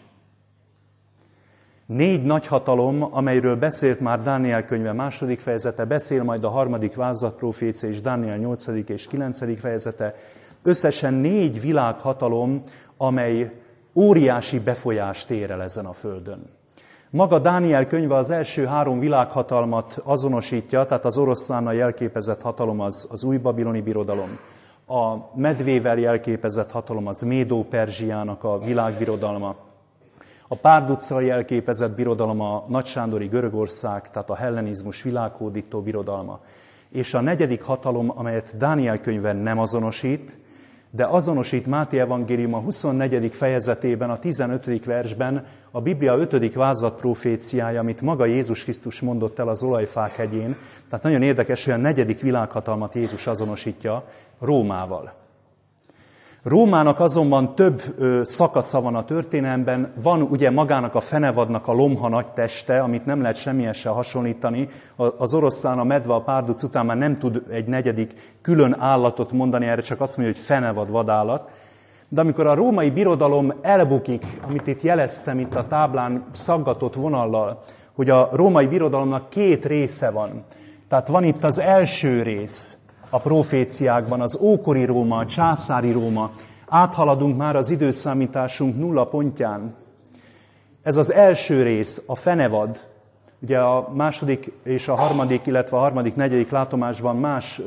4 nagy hatalom, amelyről beszélt már Dániel könyve 2. fejezete, beszél majd a 3. vázlatprofécia és Dániel 8. és 9. fejezete. Összesen 4 világhatalom, amely óriási befolyást ér el ezen a földön. Maga Dániel könyve az első 3 világhatalmat azonosítja, tehát az oroszlánnal jelképezett hatalom az új babiloni birodalom, a medvével jelképezett hatalom az Médó-Perzsiának a világbirodalma, a párduccal jelképezett birodalom a nagysándori Görögország, tehát a hellenizmus világhódító birodalma, és a 4. hatalom, amelyet Dániel könyve nem azonosít, de azonosít Máté evangélium a 24. fejezetében, a 15. versben a Biblia 5. vázlatproféciája, amit maga Jézus Krisztus mondott el az Olajfák hegyén. Tehát nagyon érdekes, hogy a 4. világhatalmat Jézus azonosítja Rómával. Rómának azonban több szakasza van a történelemben. Van ugye magának a fenevadnak a lomha nagy teste, amit nem lehet semmilyessel hasonlítani. Az oroszlán, a medve, a párduc után már nem tud egy 4. külön állatot mondani, erre csak azt mondja, hogy fenevad vadállat. De amikor a római birodalom elbukik, amit itt jeleztem itt a táblán szaggatott vonallal, hogy a római birodalomnak 2 része van. Tehát van itt az első rész a proféciákban, az ókori Róma, a császári Róma, Áthaladunk már az időszámításunk 0 pontján. Ez az első rész, a fenevad. Ugye a második és a harmadik, illetve a harmadik, negyedik látomásban más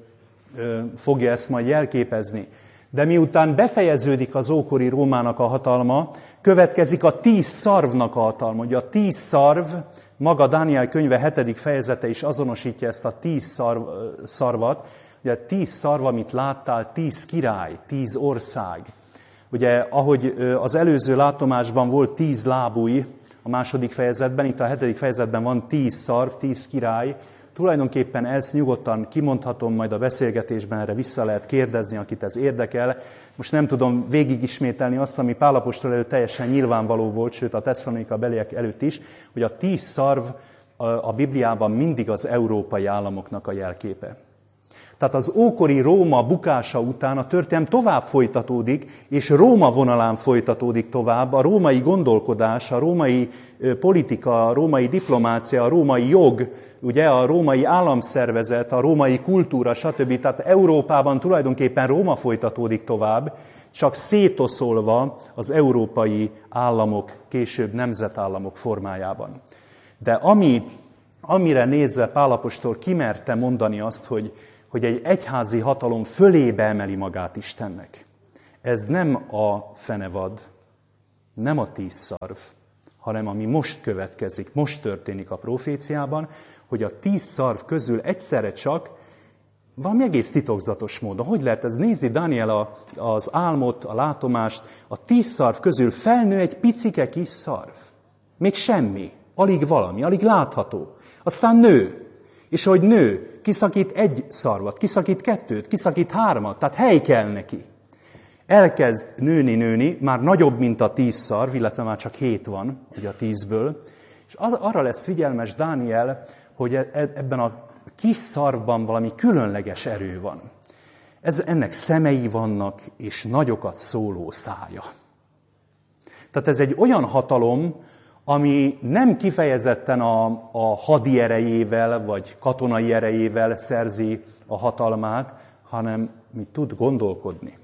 fogja ezt majd jelképezni. De miután befejeződik az ókori Rómának a hatalma, következik a 10 szarvnak a hatalma. Ugye a 10 szarv, maga Dániel könyve 7. fejezete is azonosítja ezt a 10 szarvat. Ugye 10 szarv, amit láttál, 10 király, 10 ország. Ugye ahogy az előző látomásban volt 10 lábúj a második fejezetben, itt a 7. fejezetben van 10 szarv, 10 király. Tulajdonképpen ezt nyugodtan kimondhatom, majd a beszélgetésben erre vissza lehet kérdezni, akit ez érdekel. Most nem tudom végigismételni azt, ami Pál apostol előtt teljesen nyilvánvaló volt, sőt a Tesszalonika beliek előtt is, hogy a 10 szarv a Bibliában mindig az európai államoknak a jelképe. Tehát az ókori Róma bukása után a történelem tovább folytatódik, és Róma vonalán folytatódik tovább. A római gondolkodás, a római politika, a római diplomácia, a római jog, ugye, a római államszervezet, a római kultúra, stb. Tehát Európában tulajdonképpen Róma folytatódik tovább, csak szétoszolva az európai államok, később nemzetállamok formájában. De amire nézve Pál apostol kimerte mondani azt, hogy egy egyházi hatalom fölébe emeli magát Istennek. Ez nem a fenevad, nem a 10 szarv, hanem ami most következik, most történik a proféciában, hogy a 10 szarv közül egyszerre csak valami egész titokzatos módon. Hogy lehet ez? Nézi Dániel az álmot, a látomást, a 10 szarv közül felnő egy picike kis szarv. Még semmi, alig valami, alig látható. Aztán nő. És hogy nő, kiszakít 1 szarvat, kiszakít 2-t, kiszakít 3-at, tehát hely kell neki. Elkezd nőni, már nagyobb, mint a 10 szarv, illetve már csak 7 van, ugye a 10-ből. És arra lesz figyelmes Dániel, hogy ebben a kis szarvban valami különleges erő van. Ennek szemei vannak, és nagyokat szóló szája. Tehát ez egy olyan hatalom, ami nem kifejezetten a hadi erejével, vagy katonai erejével szerzi a hatalmát, hanem mi tud gondolkodni.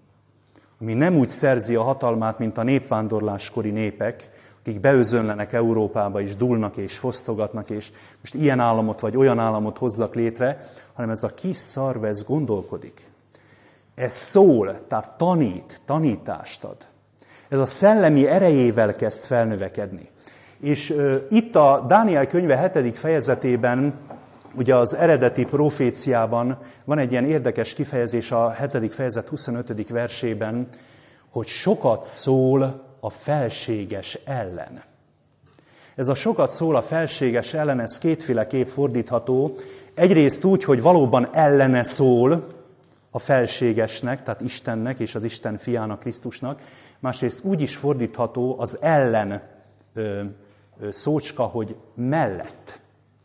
Ami nem úgy szerzi a hatalmát, mint a népvándorláskori népek, akik beözönlenek Európába, és dúlnak, és fosztogatnak, és most ilyen államot, vagy olyan államot hozzak létre, hanem ez a kis szarv, ez gondolkodik. Ez szól, tehát tanítást ad. Ez a szellemi erejével kezd felnövekedni. És itt a Dániel könyve 7. fejezetében, ugye az eredeti proféciában van egy ilyen érdekes kifejezés a 7. fejezet 25. versében, hogy sokat szól a felséges ellen. Ez a sokat szól a felséges ellen, ez kétféleképp fordítható. Egyrészt úgy, hogy valóban ellene szól a felségesnek, tehát Istennek és az Isten fiának, Krisztusnak. Másrészt úgy is fordítható az ellen szócska, hogy mellett.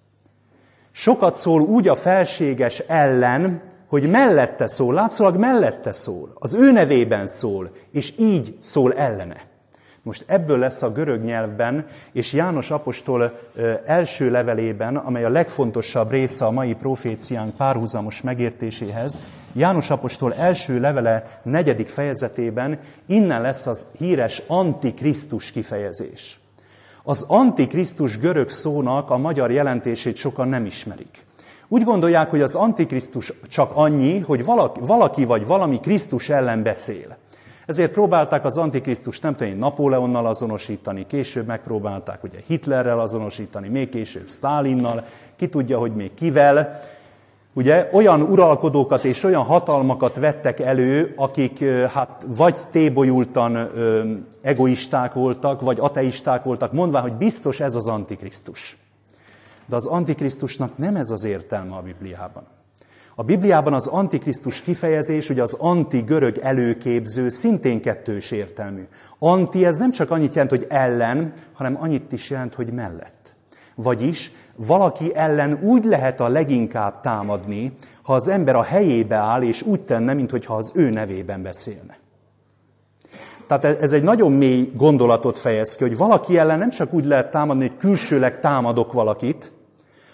Sokat szól úgy a felséges ellen, hogy mellette szól, látszólag mellette szól, az ő nevében szól, és így szól ellene. Most ebből lesz a görög nyelvben, és János apostol első levelében, amely a legfontosabb része a mai proféciánk párhuzamos megértéséhez, János apostol első levele 4. fejezetében innen lesz az híres antikrisztus kifejezés. Az antikrisztus görög szónak a magyar jelentését sokan nem ismerik. Úgy gondolják, hogy az antikrisztus csak annyi, hogy valaki vagy valami Krisztus ellen beszél. Ezért próbálták az antikrisztust nem tudom, Napóleonnal azonosítani, később megpróbálták ugye Hitlerrel azonosítani, még később Sztálinnal, ki tudja, hogy még kivel. Ugye olyan uralkodókat és olyan hatalmakat vettek elő, akik hát vagy tébolyultan egoisták voltak, vagy ateisták voltak, mondván, hogy biztos ez az antikrisztus. De az antikrisztusnak nem ez az értelme a Bibliában. A Bibliában az antikrisztus kifejezés, ugye az anti-görög előképző, szintén kettős értelmű. Anti, ez nem csak annyit jelent, hogy ellen, hanem annyit is jelent, hogy mellett. Vagyis valaki ellen úgy lehet a leginkább támadni, ha az ember a helyébe áll, és úgy tenne, mintha az ő nevében beszélne. Tehát ez egy nagyon mély gondolatot fejez ki, hogy valaki ellen nem csak úgy lehet támadni, hogy külsőleg támadok valakit,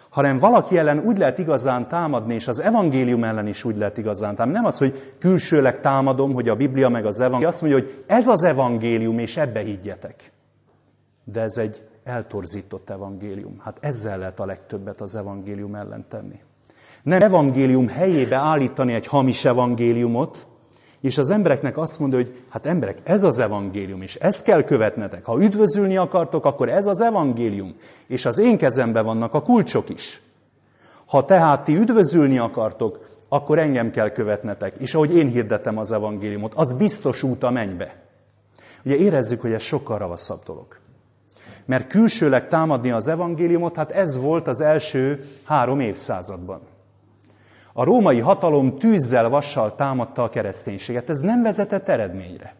hanem valaki ellen úgy lehet igazán támadni, és az evangélium ellen is úgy lehet igazán támadni. Nem az, hogy külsőleg támadom, hogy a Biblia meg az evangélium. Azt mondja, hogy ez az evangélium, és ebbe higgyetek. De ez egy eltorzított evangélium. Hát ezzel lehet a legtöbbet az evangélium ellen tenni. Nem evangélium helyébe állítani egy hamis evangéliumot, és az embereknek azt mondja, hogy hát emberek, ez az evangélium, és ezt kell követnetek. Ha üdvözülni akartok, akkor ez az evangélium, és az én kezemben vannak a kulcsok is. Ha tehát ti üdvözülni akartok, akkor engem kell követnetek, és ahogy én hirdetem az evangéliumot, az biztos út a mennybe. Ugye érezzük, hogy ez sokkal ravaszabb dolog. Mert külsőleg támadni az evangéliumot, hát ez volt az első 3 évszázadban. A római hatalom tűzzel, vassal támadta a kereszténységet. Ez nem vezetett eredményre.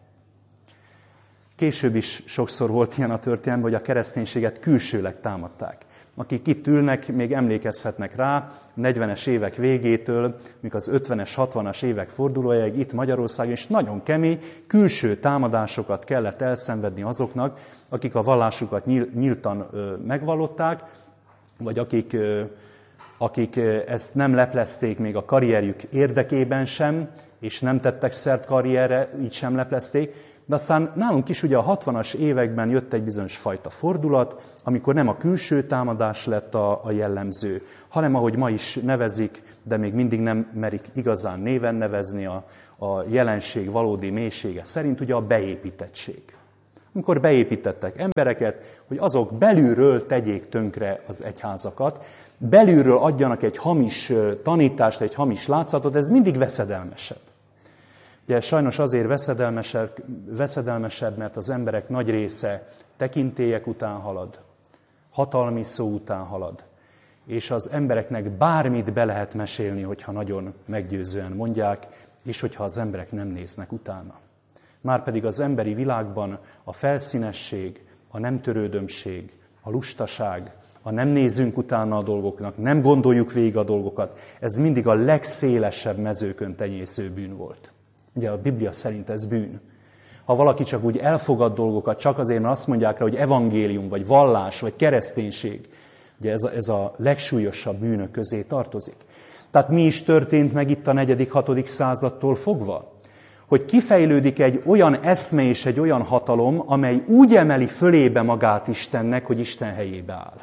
Később is sokszor volt ilyen a történelemben, hogy a kereszténységet külsőleg támadták. Akik itt ülnek, még emlékezhetnek rá, 40-es évek végétől, míg az 50-es, 60-as évek fordulójáig itt Magyarországon is nagyon kemény, külső támadásokat kellett elszenvedni azoknak, akik a vallásukat nyíltan megvallották, vagy akik ezt nem leplezték még a karrierjük érdekében sem, és nem tettek szert karrierre, így sem leplezték. De aztán nálunk is ugye a 60-as években jött egy bizonyos fajta fordulat, amikor nem a külső támadás lett a jellemző, hanem ahogy ma is nevezik, de még mindig nem merik igazán néven nevezni a jelenség valódi mélysége szerint, ugye a beépítettség. Amikor beépítettek embereket, hogy azok belülről tegyék tönkre az egyházakat, belülről adjanak egy hamis tanítást, egy hamis látszatot, ez mindig veszedelmesebb. Ugye sajnos azért veszedelmesebb, mert az emberek nagy része tekintélyek után halad, hatalmi szó után halad, és az embereknek bármit be lehet mesélni, hogyha nagyon meggyőzően mondják, és hogyha az emberek nem néznek utána. Márpedig az emberi világban a felszínesség, a nem törődömség, a lustaság, a nem nézünk utána a dolgoknak, nem gondoljuk végig a dolgokat, ez mindig a legszélesebb mezőkön tenyésző bűn volt. Ugye a Biblia szerint ez bűn. Ha valaki csak úgy elfogad dolgokat, csak azért, mert azt mondják rá, hogy evangélium, vagy vallás, vagy kereszténység, ugye ez a legsúlyosabb bűnök közé tartozik. Tehát mi is történt meg itt a 4.-6. századtól fogva? Hogy kifejlődik egy olyan eszme és egy olyan hatalom, amely úgy emeli fölébe magát Istennek, hogy Isten helyébe áll.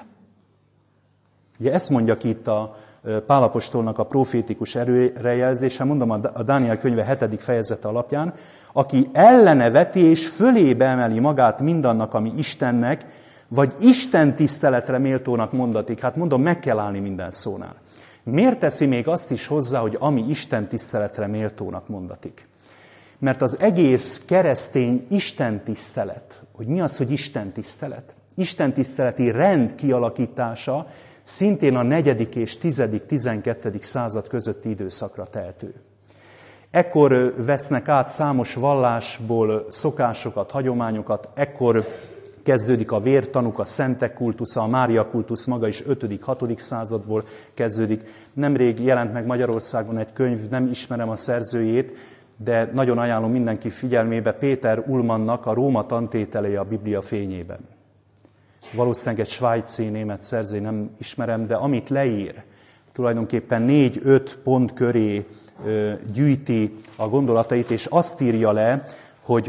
Ugye ezt mondja ki itt a Pál apostolnak a profétikus erőrejelzése, mondom a Dániel könyve 7. fejezete alapján, aki ellene veti és fölébe emeli magát mindannak, ami Istennek, vagy Isten tiszteletre méltónak mondatik. Hát mondom, meg kell állni minden szónál. Miért teszi még azt is hozzá, hogy ami Isten tiszteletre méltónak mondatik? Mert az egész keresztény Isten tisztelet, hogy mi az, hogy Isten tisztelet? Isten tiszteleti rend kialakítása szintén a 4. és 10., 12. század közötti időszakra tehető. Ekkor vesznek át számos vallásból szokásokat, hagyományokat, ekkor kezdődik a vértanuk, a szentek kultusza, a Mária kultusz maga is 5., 6. századból kezdődik. Nemrég jelent meg Magyarországon egy könyv, nem ismerem a szerzőjét, de nagyon ajánlom mindenki figyelmébe, Péter Ullmannnak a Róma tantételei a Biblia fényében. Valószínűleg egy svájci német szerző, nem ismerem, de amit leír, tulajdonképpen 4-5 pont köré gyűjti a gondolatait, és azt írja le, hogy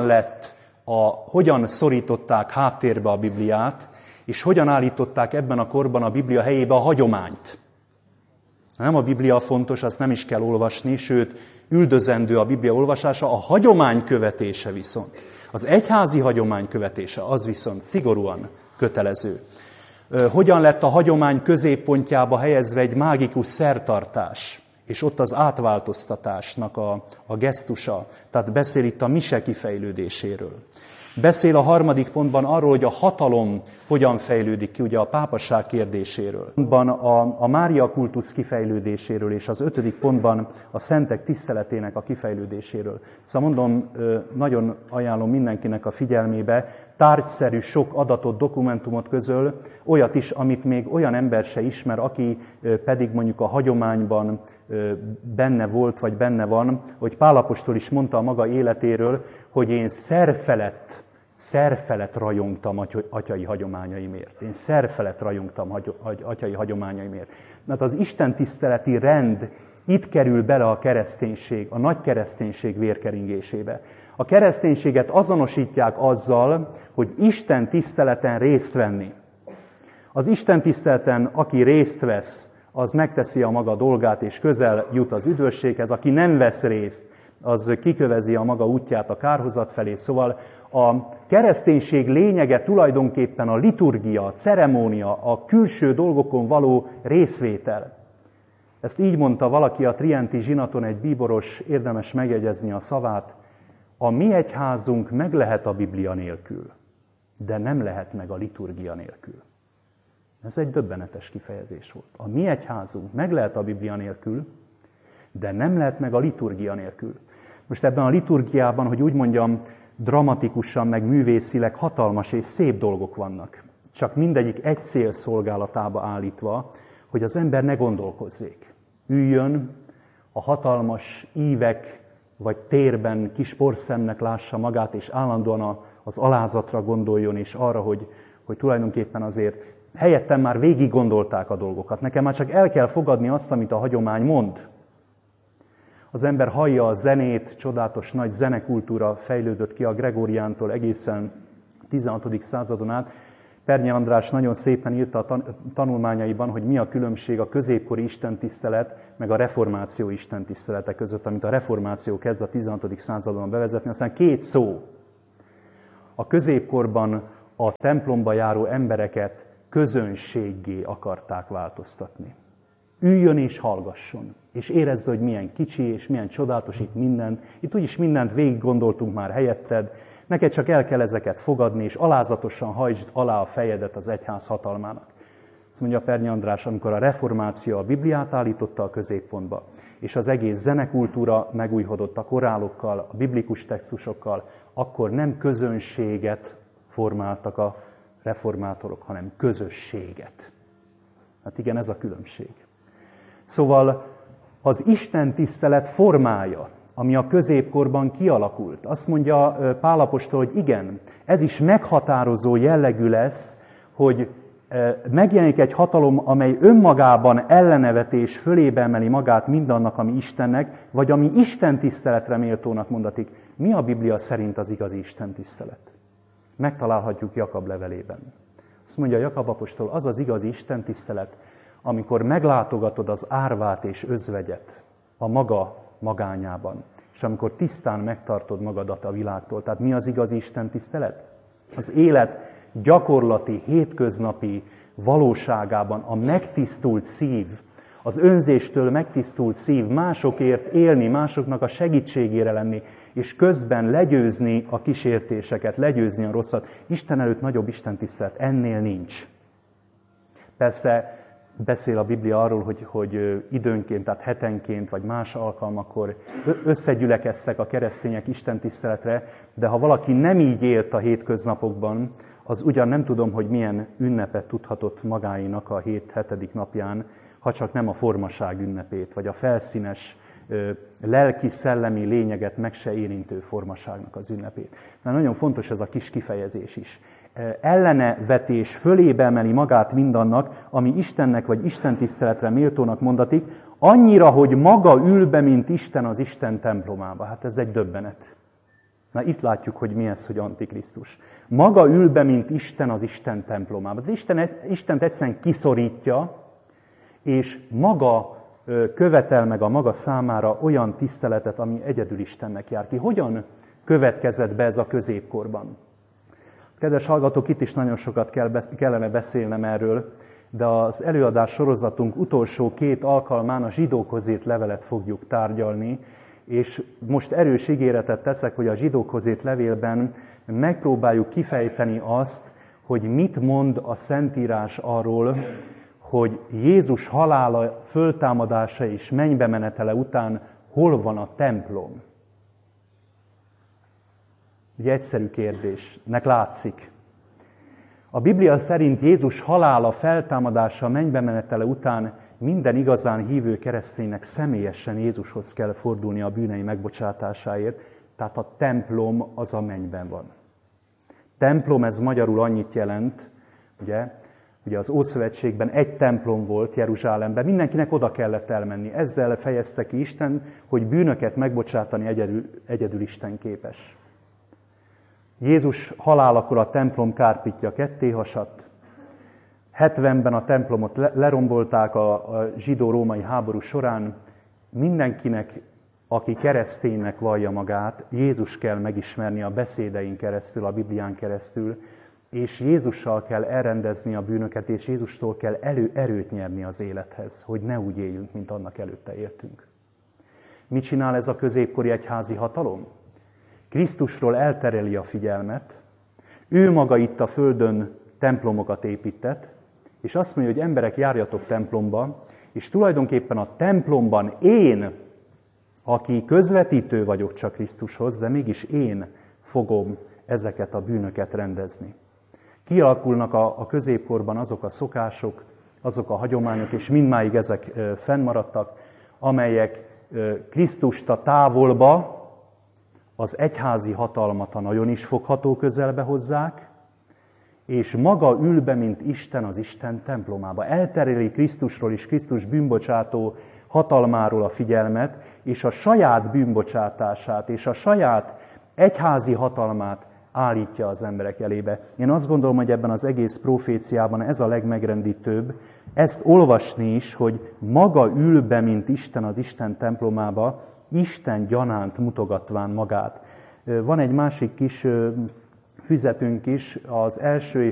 hogyan szorították háttérbe a Bibliát, és hogyan állították ebben a korban a Biblia helyébe a hagyományt. Nem a Biblia fontos, azt nem is kell olvasni, sőt, üldözendő a Biblia olvasása, a hagyomány követése viszont. Az egyházi hagyomány követése, az viszont szigorúan kötelező. Hogyan lett a hagyomány középpontjába helyezve egy mágikus szertartás, és ott az átváltoztatásnak a gesztusa, tehát beszél itt a mise kifejlődéséről. Beszél a 3. pontban arról, hogy a hatalom hogyan fejlődik ki, ugye a pápaság kérdéséről. A Mária kultusz kifejlődéséről, és az 5. pontban a szentek tiszteletének a kifejlődéséről. Szóval mondom, nagyon ajánlom mindenkinek a figyelmébe, tárgyszerű sok adatot, dokumentumot közöl, olyat is, amit még olyan ember se ismer, aki pedig mondjuk a hagyományban benne volt, vagy benne van, hogy Pál apostol is mondta a maga életéről, hogy én szerfelett rajongtam atyai hagyományaimért. Én szerfelett rajongtam atyai hagyományaimért. Mert az istentiszteleti rend itt kerül bele a kereszténység, a nagy kereszténység vérkeringésébe. A kereszténységet azonosítják azzal, hogy Isten tiszteleten részt venni. Az Isten tiszteleten, aki részt vesz, az megteszi a maga dolgát, és közel jut az üdvösséghez. Aki nem vesz részt, az kikövezi a maga útját a kárhozat felé. Szóval a kereszténység lényege tulajdonképpen a liturgia, a ceremónia, a külső dolgokon való részvétel. Ezt így mondta valaki a trienti zsinaton, egy bíboros, érdemes megjegyezni a szavát: a mi egyházunk meg lehet a Biblia nélkül, de nem lehet meg a liturgia nélkül. Ez egy döbbenetes kifejezés volt. A mi egyházunk meg lehet a Biblia nélkül, de nem lehet meg a liturgia nélkül. Most ebben a liturgiában, hogy úgy mondjam, dramatikusan, meg művészileg hatalmas és szép dolgok vannak. Csak mindegyik egy cél szolgálatába állítva, hogy az ember ne gondolkozzék. Üljön, a hatalmas ívek vagy térben kis porszemnek lássa magát, és állandóan az alázatra gondoljon, és arra, hogy tulajdonképpen azért helyettem már végig gondolták a dolgokat. Nekem már csak el kell fogadni azt, amit a hagyomány mond. Az ember hallja a zenét, csodálatos nagy zenekultúra fejlődött ki a Gregóriántól egészen 16. századon át. Pernyi András nagyon szépen írta a tanulmányaiban, hogy mi a különbség a középkori istentisztelet meg a reformáció istentisztelete között, amit a reformáció kezd a 16. századon bevezetni. Aztán két szó. A középkorban a templomba járó embereket közönséggé akarták változtatni. Üljön és hallgasson, és érezze, hogy milyen kicsi és milyen csodálatos itt minden. Itt úgyis mindent végig gondoltunk már helyetted, neked csak el kell ezeket fogadni, és alázatosan hajtsd alá a fejedet az egyház hatalmának. Azt mondja Pernyi András, amikor a reformáció a Bibliát állította a középpontba, és az egész zenekultúra megújhodott a korálokkal, a biblikus textusokkal, akkor nem közönséget formáltak a reformátorok, hanem közösséget. Hát igen, ez a különbség. Szóval az istentisztelet formája, ami a középkorban kialakult, azt mondja Pál apostol, hogy igen, ez is meghatározó jellegű lesz, hogy megjelenik egy hatalom, amely önmagában ellenevetés fölébe emeli magát mindannak, ami Istennek, vagy ami istentiszteletre méltónak mondatik. Mi a Biblia szerint az igazi istentisztelet? Megtalálhatjuk Jakab levelében. Azt mondja Jakab apostol, az az igazi istentisztelet, amikor meglátogatod az árvát és özvegyet a maga magányában, és amikor tisztán megtartod magadat a világtól. Tehát mi az igazi istentisztelet? Az élet gyakorlati, hétköznapi valóságában a megtisztult szív, az önzéstől megtisztult szív, másokért élni, másoknak a segítségére lenni, és közben legyőzni a kísértéseket, legyőzni a rosszat. Isten előtt nagyobb istentisztelet ennél nincs. Persze beszél a Biblia arról, hogy időnként, tehát hetenként, vagy más alkalmakkor összegyülekeztek a keresztények istentiszteletre, de ha valaki nem így élt a hétköznapokban, az ugyan nem tudom, hogy milyen ünnepet tudhatott magáinak a 7. napján, ha csak nem a formaság ünnepét, vagy a felszínes, lelki-szellemi lényeget meg se érintő formaságnak az ünnepét. Mert nagyon fontos ez a kis kifejezés is. Ellenevetés fölébe emeli magát mindannak, ami Istennek vagy istentiszteletre méltónak mondatik, annyira, hogy maga ül be, mint Isten az Isten templomába. Hát ez egy döbbenet. Na itt látjuk, hogy mi ez, hogy Antikrisztus. Maga ül be, mint Isten az Isten templomába. De Istent egyszerűen kiszorítja, és maga követel meg a maga számára olyan tiszteletet, ami egyedül Istennek jár ki. Hogyan következett be ez a középkorban? Kedves hallgatók, itt is nagyon sokat kellene beszélnem erről, de az előadás sorozatunk utolsó 2 alkalmán a zsidókhoz írt levelet fogjuk tárgyalni, és most erős ígéretet teszek, hogy a zsidókhoz írt levélben megpróbáljuk kifejteni azt, hogy mit mond a Szentírás arról, hogy Jézus halála, föltámadása és mennybe menetele után hol van a templom? Ugye egyszerű kérdésnek látszik. A Biblia szerint Jézus halála, feltámadása, mennybe menetele után minden igazán hívő kereszténynek személyesen Jézushoz kell fordulni a bűnei megbocsátásáért, tehát a templom az a mennyben van. templom, ez magyarul annyit jelent, ugye az Ószövetségben egy templom volt Jeruzsálemben, mindenkinek oda kellett elmenni. Ezzel fejezte ki Isten, hogy bűnöket megbocsátani egyedül Isten képes. Jézus halálakor a templom kárpitja kettéhasadt. 70-ben a templomot lerombolták a zsidó-római háború során. Mindenkinek, aki kereszténynek vallja magát, Jézus kell megismerni a beszédein keresztül, a Biblián keresztül, és Jézussal kell elrendezni a bűnöket, és Jézustól kell erőt nyerni az élethez, hogy ne úgy éljünk, mint annak előtte éltünk. Mit csinál ez a középkori egyházi hatalom? Krisztusról eltereli a figyelmet, ő maga itt a földön templomokat épített, és azt mondja, hogy emberek, járjatok templomba, és tulajdonképpen a templomban én, aki közvetítő vagyok csak Krisztushoz, de mégis én fogom ezeket a bűnöket rendezni. Kialakulnak a középkorban azok a szokások, azok a hagyományok, és mindmáig ezek fennmaradtak, amelyek Krisztust a távolba, az egyházi hatalmat a nagyon is fogható közelbe hozzák, és maga ül be, mint Isten az Isten templomába. Eltereli Krisztusról és Krisztus bűnbocsátó hatalmáról a figyelmet, és a saját bűnbocsátását, és a saját egyházi hatalmát állítja az emberek elébe. Én azt gondolom, hogy ebben az egész proféciában ez a legmegrendítőbb, ezt olvasni is, hogy maga ül be, mint Isten az Isten templomába, Isten gyanánt mutogatván magát. Van egy másik kis füzetünk is, az első és